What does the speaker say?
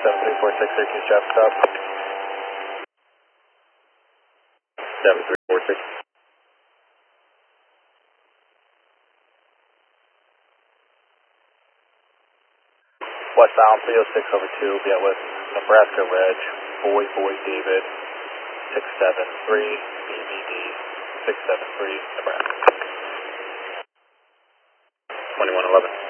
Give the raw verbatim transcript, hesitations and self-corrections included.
seven three four six, Syracuse traffic stop. seven three four six. Westbound three oh six over two, be at with Nebraska Reg, Boy Boy David, six seven three, B B D, six seven three, Nebraska. twenty-one eleven.